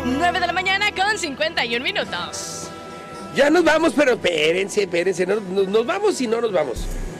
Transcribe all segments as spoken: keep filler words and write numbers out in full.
nueve de la mañana con cincuenta y un minutos. Ya nos vamos, pero espérense, espérense. No, nos, nos vamos y no nos vamos.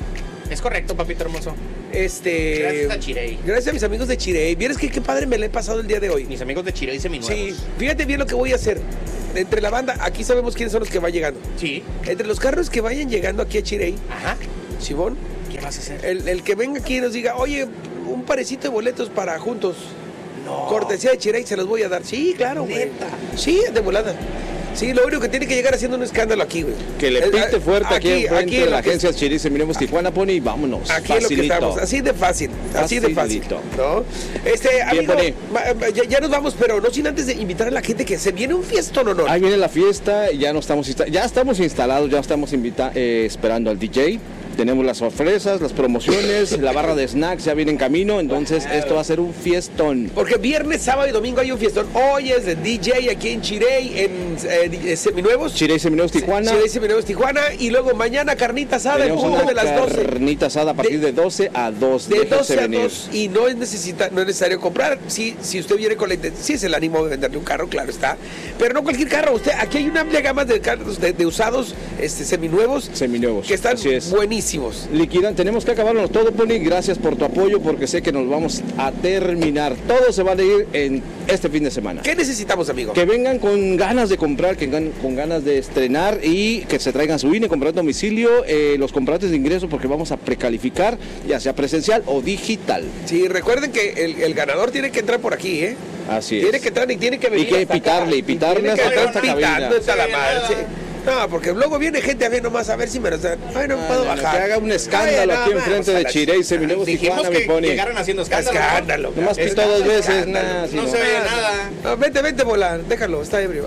Es correcto, papito hermoso. Este. Gracias a Chirey. Gracias a mis amigos de Chirey. ¿Vieres qué, qué padre me le he pasado el día de hoy? Mis amigos de Chirey seminuevos. Sí, fíjate bien lo que voy a hacer. Entre la banda, aquí sabemos quiénes son los que van llegando. Sí. Entre los carros que vayan llegando aquí a Chirey. Ajá. Simón. ¿Qué vas a hacer? El, el que venga aquí y nos diga, oye, un parecito de boletos para juntos. No. Cortesía de Chirey, se los voy a dar. Sí, claro, güey. Neta. Sí, de volada. Sí, lo único que tiene que llegar haciendo un escándalo aquí, güey. Que le pite fuerte aquí, aquí enfrente de la agencia que... Chirey Seminuevos Tijuana, Pony, y vámonos. Aquí Facilito. es lo que estamos, así de fácil, así de fácil, ¿no? Este, amigo, ya, ya nos vamos, pero no sin antes de invitar a la gente que se viene un fiestón, ¿o no? Ahí viene la fiesta, ya no estamos insta- ya estamos instalados, ya estamos invita- eh, esperando al D J. Tenemos las sorpresas, las promociones, la barra de snacks ya viene en camino, entonces wow. Esto va a ser un fiestón. Porque viernes, sábado y domingo hay un fiestón. Hoy es de D J aquí en Chirey, en eh, Seminuevos. Chirey Seminuevos Tijuana. Chirey Seminuevos Tijuana. Y luego mañana carnita asada en punto de las doce. Carnita asada a partir de, de doce a dos. De doce a dos. Y no es, necesita, no es necesario comprar. Si, si usted viene con la intención, si es el ánimo de venderle un carro, claro está. Pero no cualquier carro. Usted, aquí hay una amplia gama de carros de, de usados este, seminuevos. Seminuevos. Que están buenísimos. Liquid Tenemos que acabarlo todo, Pony. Gracias por tu apoyo, porque sé que nos vamos a terminar. Todo se va a ir en este fin de semana. ¿Qué necesitamos, amigo? Que vengan con ganas de comprar, que vengan con ganas de estrenar y que se traigan su I N E, comprar domicilio, eh, los compradores de ingresos, porque vamos a precalificar, ya sea presencial o digital. Sí, recuerden que el, el ganador tiene que entrar por aquí, ¿eh? Así es. Tiene que entrar y tiene que venir. Y que pitarle, y pitarle hasta acá, esta cabina. Hasta la marcha. No, porque luego viene gente a ver nomás a ver si me lo dan. Ay, no ah, puedo no, bajar. Que haga un escándalo Ay, aquí enfrente de Chirey Seminuevos Tijuana, me pone. Llegaron haciendo escándalo. Escándalo. Nomás pitó dos veces, nada. No, no se ve nada. No, vente, vente, volar. Déjalo, está ebrio.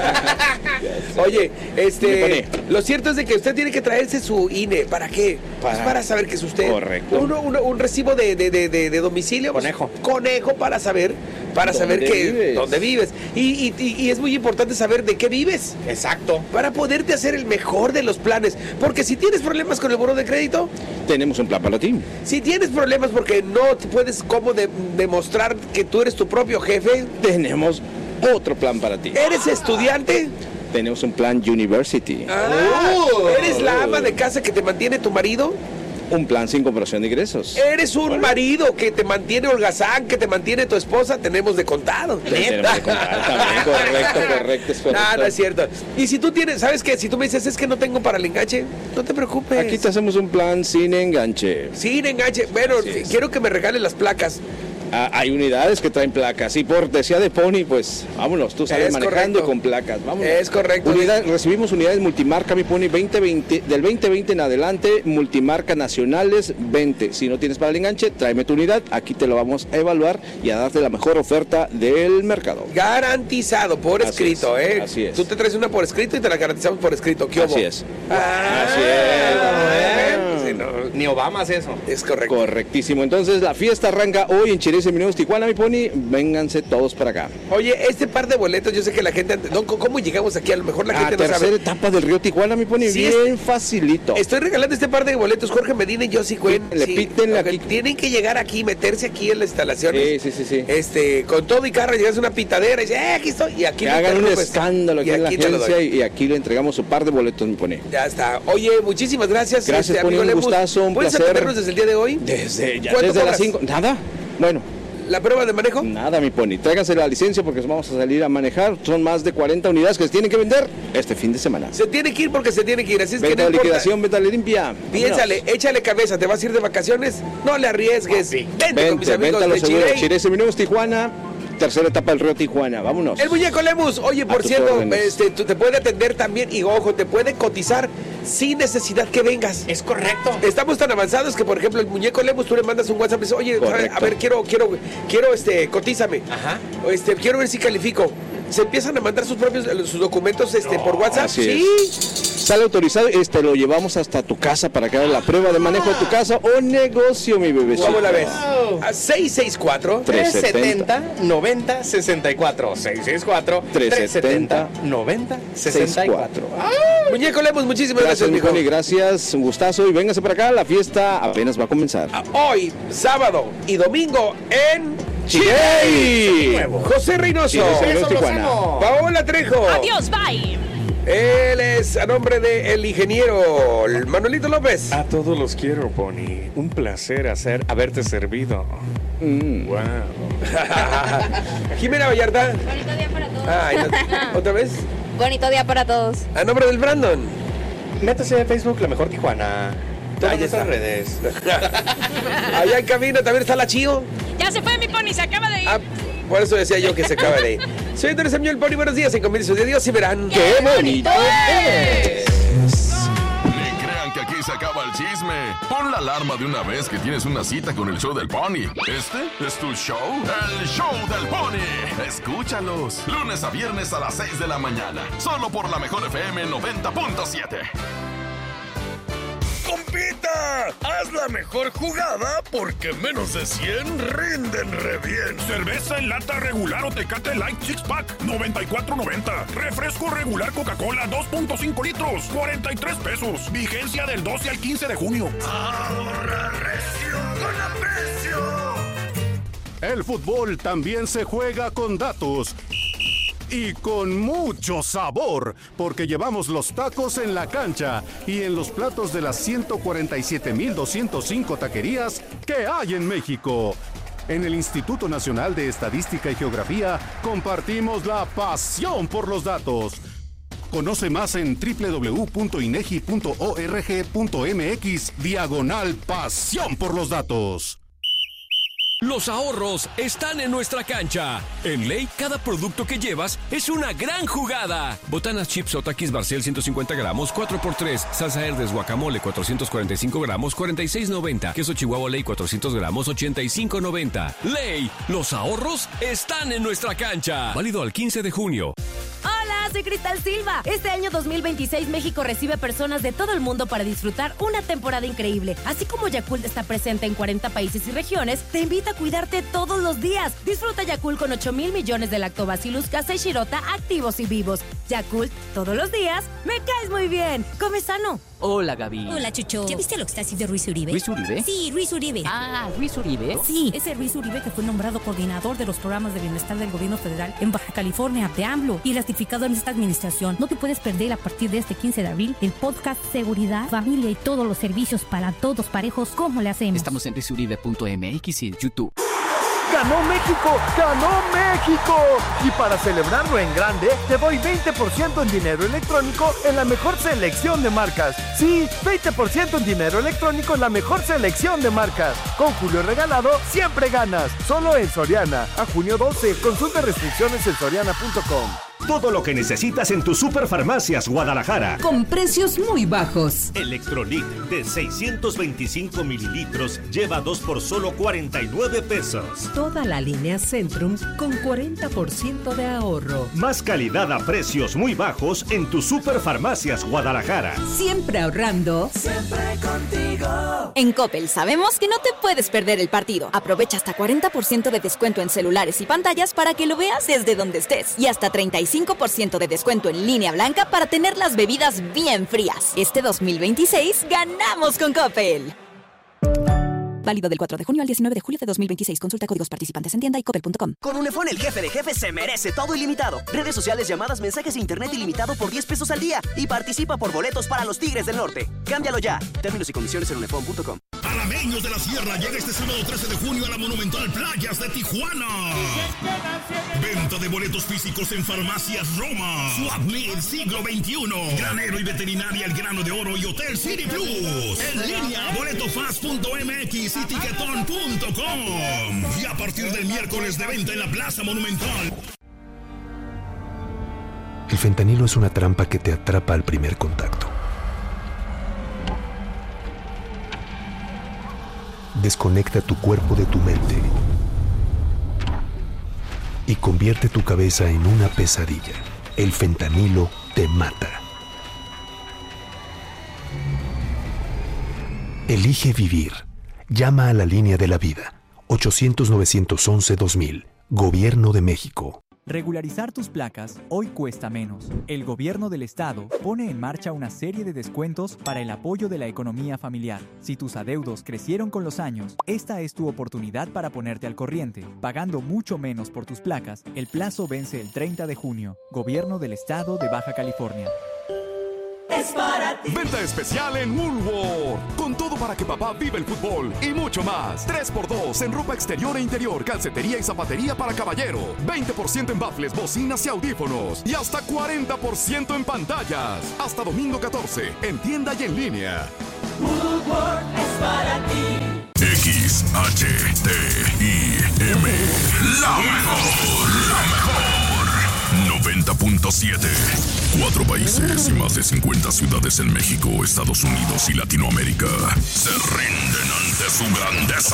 Oye, este. Lo cierto es de que usted tiene que traerse su I N E. ¿Para qué? Para, pues para saber que es usted. Correcto. Uno, uno, un recibo de, de, de, de, de domicilio. Conejo. Pues, conejo para saber. Para saber que vives? dónde vives. Y, y, y es muy importante saber de qué vives. Exacto. Para poderte hacer el mejor de los planes. Porque si tienes problemas con el buró de crédito, tenemos un plan para ti. Si tienes problemas porque no te puedes cómo de, demostrar que tú eres tu propio jefe, tenemos otro plan para ti. ¿Eres estudiante? Tenemos un plan University. Ah, oh. ¿Eres la ama de casa que te mantiene tu marido? Un plan sin comparación de ingresos. ¿Eres un Hola. marido que te mantiene holgazán, que te mantiene tu esposa? Tenemos de contado. Tenemos de contado también, correcto, correcto, es correcto. No, no es cierto. Y si tú tienes, ¿sabes qué? Si tú me dices, es que no tengo para el enganche, no te preocupes. Aquí te hacemos un plan sin enganche. Sin enganche. Bueno, quiero que me regales las placas. Ah, hay unidades que traen placas y por decía de Pony, pues vámonos, tú sales es manejando correcto. Con placas, vámonos. Es correcto. Unidad, recibimos unidades multimarca, mi Pony, veinte veinte, del veinte veinte en adelante, multimarca nacionales, veinte. Si no tienes para el enganche, tráeme tu unidad, aquí te lo vamos a evaluar y a darte la mejor oferta del mercado. Garantizado, por así escrito, es, ¿eh? Así es. Tú te traes una por escrito y te la garantizamos por escrito. ¿Qué así es. Ah, así es. Ah, sí, no. Ni Obama hace eso. Es correcto. Correctísimo. Entonces la fiesta arranca hoy en Chirey Seminuevos Tijuana, mi Pony. Vénganse todos para acá. Oye, este par de boletos, yo sé que la gente... No, ¿cómo llegamos aquí? A lo mejor la gente a no sabe. Tercera etapa del Río Tijuana, mi Pony. Sí, bien es... facilito. Estoy regalando este par de boletos. Jorge Medina y Josie Cuen. Le sí, pítenle aquí. Tienen que llegar aquí, meterse aquí en la instalación. Sí, sí, sí, sí. Este, con todo y carro, llegas a una pitadera y dices, eh, aquí estoy. Y aquí que hagan un escándalo aquí, aquí en la agencia y, y aquí le entregamos su par de boletos, mi Pony. Ya está. Oye, muchísimas gracias. Gracias, este, Pony, un gustazo, un ¿Puedes placer. atendernos desde el día de hoy? Desde ya, desde las cinco. ¿Nada? Bueno. ¿La prueba de manejo? Nada, mi Pony. Tráiganse la licencia porque vamos a salir a manejar. Son más de cuarenta unidades que se tienen que vender este fin de semana. Se tiene que ir porque se tiene que ir. Así es venta que no de liquidación, venta de limpia. Piénsale, vámonos. Échale cabeza. ¿Te vas a ir de vacaciones? No le arriesgues. Sí. Vente, vente con mis amigos de Chirey. Chirey Seminuevos Tijuana. Tercera etapa del Río Tijuana, vámonos. El Muñeco Lemus, oye, por cierto, este, te puede atender también y ojo, te puede cotizar sin necesidad que vengas. Es correcto. Estamos tan avanzados que, por ejemplo, el Muñeco Lemus, tú le mandas un WhatsApp y dices, oye, correcto. a ver, quiero, quiero, quiero, este, cotízame. Ajá. Este, quiero ver si califico. Se empiezan a mandar sus propios, sus documentos, este, no, por WhatsApp. Así sí. Es. Sale autorizado, este lo llevamos hasta tu casa para que hagas la prueba de manejo de tu casa o negocio, mi bebecito. ¿Cómo la ves? Wow. A seis seis cuatro, tres setenta, noventa, sesenta y cuatro. seis seis cuatro, tres setenta, noventa, sesenta y cuatro. Muñeco Lemus, muchísimas gracias, gracias, mi gracias, un gustazo y véngase para acá, la fiesta apenas va a comenzar. Hoy, sábado y domingo en Chile. José Reynoso. Sí, sí, Eso, Tijuana. Lozano. Paola Trejo. Adiós, bye. Él es a nombre del ingeniero Manuelito López. A todos los quiero, Pony. Un placer hacer, haberte servido. Mm. Wow. Jimena Vallarta. Bonito día para todos. Ay, no- ¿Otra vez? Bonito día para todos. A nombre del Brandon. Métase en Facebook, La Mejor Tijuana. Todas Ahí nuestras está. redes. Allá en camino también está la Chío. Ya se fue mi pony, se acaba de ir. Ah, por eso decía yo que se acaba de ir. Soy Andrés Samuel Pony, buenos días. En comienzo de Dios y verán. ¡Qué bonito! Ni crean que aquí se acaba el chisme. Pon la alarma de una vez que tienes una cita con el show del Pony. ¿Este es tu show? El show del Pony. Escúchalos. Lunes a viernes a las seis de la mañana. Solo por La Mejor F M noventa punto siete. ¡Compita! Haz la mejor jugada porque menos de cien rinden re bien. Cerveza en lata regular o Tecate Light Six Pack, noventa y cuatro noventa. Refresco regular Coca-Cola, dos punto cinco litros, cuarenta y tres pesos. Vigencia del doce al quince de junio. Ahorra recio con aprecio. El fútbol también se juega con datos. Y con mucho sabor, porque llevamos los tacos en la cancha y en los platos de las ciento cuarenta y siete mil doscientos cinco taquerías que hay en México. En el Instituto Nacional de Estadística y Geografía compartimos la pasión por los datos. Conoce más en doble u doble u doble u punto inegi punto org punto mx diagonal pasión por los datos. Los ahorros están en nuestra cancha. En Ley, cada producto que llevas es una gran jugada. Botanas chips o Takis Barcel ciento cincuenta gramos, cuatro por tres. Salsa Herdes guacamole cuatrocientos cuarenta y cinco gramos, cuarenta y seis noventa. Queso Chihuahua Ley cuatrocientos gramos, ochenta y cinco noventa. Ley, los ahorros están en nuestra cancha. Válido al quince de junio. Hola, soy Cristal Silva. Este año dos mil veintiséis México recibe a personas de todo el mundo para disfrutar una temporada increíble. Así como Yakult está presente en cuarenta países y regiones, te invita a cuidarte todos los días. Disfruta Yakult con ocho mil millones de Lactobacillus casei shirota activos y vivos. Yakult, todos los días, me caes muy bien. Come sano. Hola, Gaby. Hola, Chucho. ¿Ya viste lo que está haciendo Ruiz Uribe? ¿Ruiz Uribe? Sí, Ruiz Uribe. Ah, Ruiz Uribe. Sí, ese Ruiz Uribe que fue nombrado coordinador de los programas de bienestar del gobierno federal en Baja California de AMLO y ratificado en esta administración. No te puedes perder a partir de este quince de abril el podcast Seguridad, Familia y todos los servicios para todos parejos. ¿Cómo le hacemos? Estamos en ruiz uribe punto m x y YouTube. ¡Ganó México! ¡Ganó México! Y para celebrarlo en grande, te doy veinte por ciento en dinero electrónico en la mejor selección de marcas. Sí, veinte por ciento en dinero electrónico en la mejor selección de marcas. Con Julio Regalado, siempre ganas. Solo en Soriana. A junio doce, consulta restricciones en soriana punto com. Todo lo que necesitas en tus Superfarmacias Guadalajara. Con precios muy bajos. Electrolit de seiscientos veinticinco mililitros lleva dos por solo cuarenta y nueve pesos. Toda la línea Centrum con cuarenta por ciento de ahorro. Más calidad a precios muy bajos en tus Superfarmacias Guadalajara. Siempre ahorrando. Siempre contigo. En Coppel sabemos que no te puedes perder el partido. Aprovecha hasta cuarenta por ciento de descuento en celulares y pantallas para que lo veas desde donde estés. Y hasta treinta y cinco por ciento de descuento en línea blanca para tener las bebidas bien frías. Este dos mil veintiséis ganamos con Coppel. Válido del cuatro de junio al diecinueve de julio de dos mil veintiséis. Consulta códigos participantes en tienda y coppel punto com. Con Unifón, el jefe de jefes se merece todo ilimitado. Redes sociales, llamadas, mensajes e internet ilimitado por diez pesos al día. Y participa por boletos para los Tigres del Norte. Cámbialo ya. Términos y condiciones en unifón punto com. Alameños de la Sierra llega este sábado trece de junio a la Monumental Playas de Tijuana. Venta de boletos físicos en Farmacias Roma, Swapmeet Siglo veintiuno, Granero y Veterinaria El Grano de Oro y Hotel City Plus. En línea, boletofast punto m x y tiquetón punto com. Y a partir del miércoles de venta en la Plaza Monumental. El fentanilo es una trampa que te atrapa al primer contacto. Desconecta tu cuerpo de tu mente y convierte tu cabeza en una pesadilla. El fentanilo te mata. Elige vivir. Llama a la línea de la vida. ochocientos, novecientos once, dos mil. Gobierno de México. Regularizar tus placas hoy cuesta menos. El gobierno del estado pone en marcha una serie de descuentos para el apoyo de la economía familiar. Si tus adeudos crecieron con los años, esta es tu oportunidad para ponerte al corriente. Pagando mucho menos por tus placas, el plazo vence el treinta de junio. Gobierno del estado de Baja California. Es para ti. Venta especial en Woolworth. Con todo para que papá viva el fútbol y mucho más. tres por dos en ropa exterior e interior, calcetería y zapatería para caballero. veinte por ciento en baffles, bocinas y audífonos. Y hasta cuarenta por ciento en pantallas. Hasta domingo catorce, en tienda y en línea. Woolworth es para ti. X H T I M. La mejor. La mejor. noventa punto siete. Cuatro países y más de cincuenta ciudades en México, Estados Unidos y Latinoamérica se rinden ante su grandeza.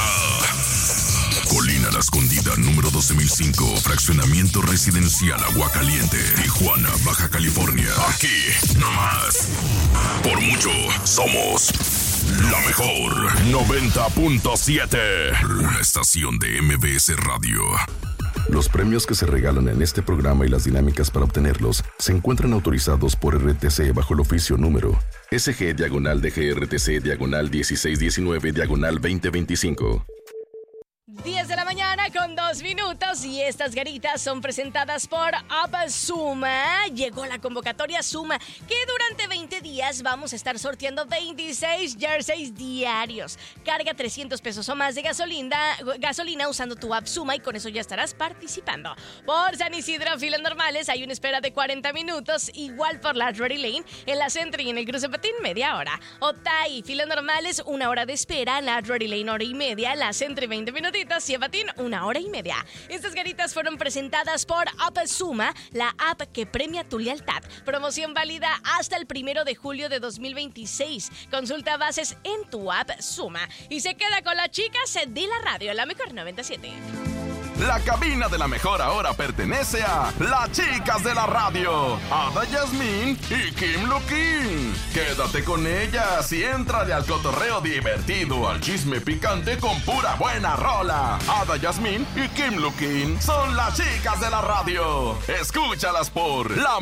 Colina La Escondida, número doce mil cinco, fraccionamiento residencial Aguacaliente, Tijuana, Baja California. Aquí, nomás. Por mucho, somos la mejor. noventa punto siete. Una estación de M B S Radio. Los premios que se regalan en este programa y las dinámicas para obtenerlos se encuentran autorizados por R T C bajo el oficio número S G diagonal D G R T C diagonal dieciséis diecinueve diagonal veinte veinticinco. diez de la mañana con dos minutos y estas garitas son presentadas por AppSuma. Llegó la convocatoria Suma, que durante veinte días vamos a estar sorteando veintiséis jerseys diarios. Carga trescientos pesos o más de gasolina, gasolina usando tu app Suma y con eso ya estarás participando. Por San Isidro, filas normales, hay una espera de cuarenta minutos, igual por la Drury Lane, en la Centro y en el Cruce Patín, media hora. Otay, filas normales, una hora de espera, la Drury Lane, hora y media, la Centro y veinte minutitos, y a Patín, una hora y media. Estas garitas fueron presentadas por AppSuma, la app que premia tu lealtad. Promoción válida hasta el primero de julio de dos mil veintiséis. Consulta bases en tu app Suma. Y se queda con las chicas de la radio, la mejor noventa y siete. La cabina de la mejor ahora pertenece a las chicas de la radio, Ada Yasmín y Kim Luquín. Quédate con ellas y éntrale al cotorreo divertido, al chisme picante con pura buena rola. Ada Yasmín y Kim Luquín son las chicas de la radio. Escúchalas por la